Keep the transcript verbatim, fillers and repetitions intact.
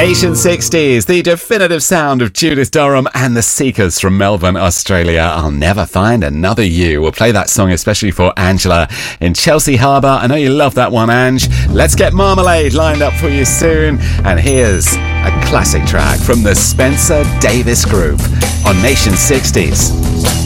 Nation sixties, the definitive sound of Judith Durham and the Seekers from Melbourne, Australia. I'll never find another you. We'll play that song especially for Angela in Chelsea Harbour. I know you love that one, Ange. Let's get Marmalade lined up for you soon. And here's a classic track from the Spencer Davis Group on Nation sixties.